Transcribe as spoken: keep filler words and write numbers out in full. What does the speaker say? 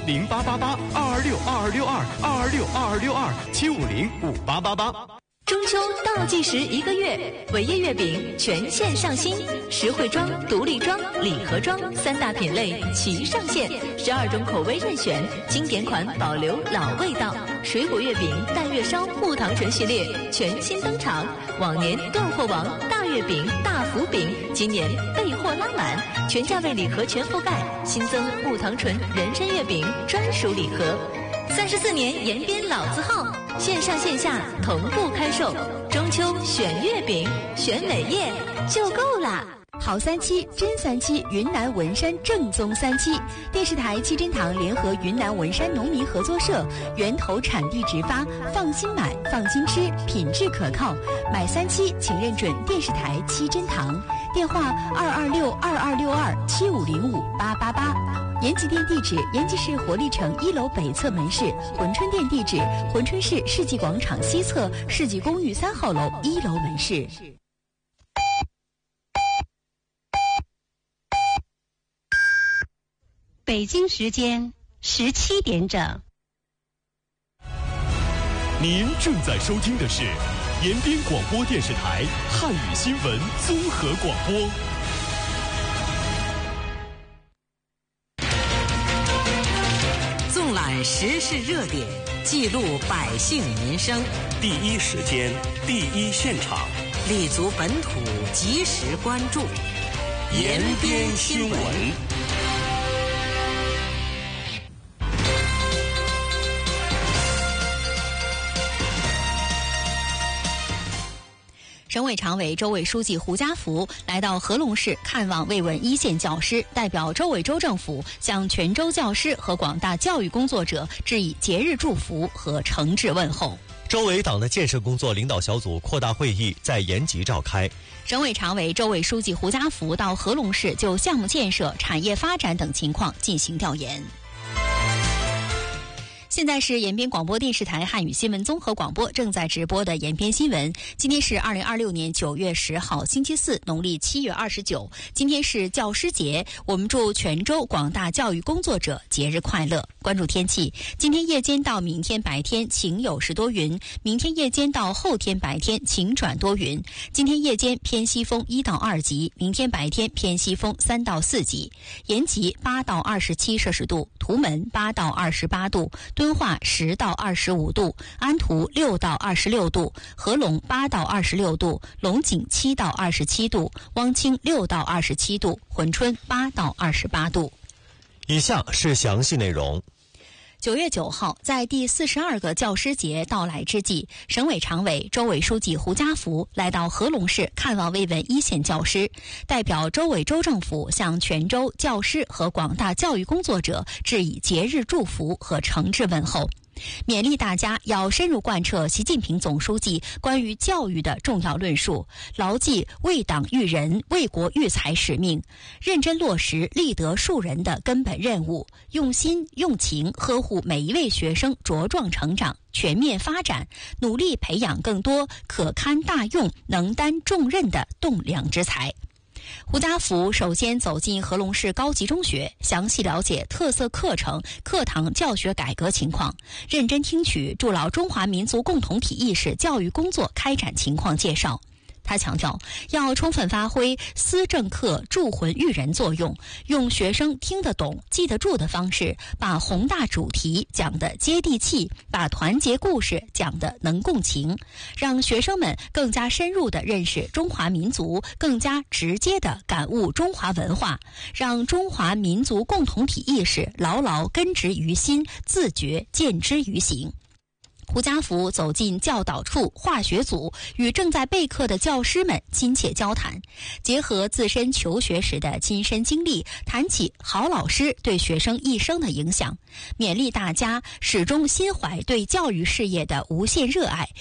零八八八二二六二二六二二二六二二六二七五零五八八八。 中秋倒计时一个月，伟业月饼全线上新，实惠装、独立装、礼盒装三大品类齐上线，十二种口味任选，经典款保留老味道。水果月饼、淡月烧、木糖醇系列全新登场，往年断货王大月饼、大福饼，今年备货拉满，全价位礼盒全覆盖，新增木糖醇人参月饼专属礼盒。三十四年延边老字号，线上线下同步开售。中秋选月饼，选伟业就够了。 好三七真三七，云南文山正宗三七。电视台七珍堂联合云南文山农民合作社，源头产地直发，放心买，放心吃，品质可靠。买三七请认准电视台七珍堂，电话二二六二二六二七五零五八八八。延吉店地址：延吉市活力城一楼北侧门市；珲春店地址：珲春市世纪广场西侧世纪公寓三号楼一楼门市。 北京时间十七点整。 您正在收听的是延边广播电视台汉语新闻综合广播。 纵览时事热点，记录百姓民生， 第一时间，第一现场， 立足本土，及时关注， 延边新闻。 省委常委、州委书记胡家福来到和龙市看望慰问一线教师，代表州委州政府向全州教师和广大教育工作者致以节日祝福和诚挚问候。 州委党的建设工作领导小组扩大会议在延吉召开。 省委常委、州委书记胡家福到和龙市就项目建设、产业发展等情况进行调研。现在是延边广播电视台汉语新闻综合广播正在直播的延边新闻。今天是二零二六年九月十号，星期四，农历七月二十九。今天是教师节，我们祝全州广大教育工作者节日快乐。关注天气，今天夜间到明天白天晴有时多云，明天夜间到后天白天晴转多云。今天夜间偏西风一到二级，明天白天偏西风三到四级。延吉八到二十七摄氏度，图门八到二十八度，敦化十到二十五度，安图六到二十六度，合龙八到二十六度，龙井七到二十七度，汪清六到二十七度，珲春八到二十八度。 以下是详细内容。 九月九号，在第四十二个教师节到来之际，省委常委、州委书记胡家福来到和龙市看望慰问一线教师，代表州委州政府向全州教师和广大教育工作者致以节日祝福和诚挚问候。勉励大家要深入贯彻习近平总书记关于教育的重要论述，牢记为党育人、为国育才使命，认真落实立德树人的根本任务，用心用情呵护每一位学生茁壮成长、全面发展，努力培养更多可堪大用、能担重任的栋梁之才。胡家福首先走进和龙市高级中学，详细了解特色课程、课堂教学改革情况，认真听取筑牢中华民族共同体意识教育工作开展情况介绍。他强调，要充分发挥思政课铸魂育人作用，用学生听得懂、记得住的方式，把宏大主题讲得接地气，把团结故事讲得能共情，让学生们更加深入地认识中华民族，更加直接地感悟中华文化，让中华民族共同体意识牢牢根植于心，自觉见之于行。胡家福走进教导处化学组，与正在备课的教师们亲切交谈，结合自身求学时的亲身经历，谈起好老师对学生一生的影响，勉励大家始终心怀对教育事业的无限热爱，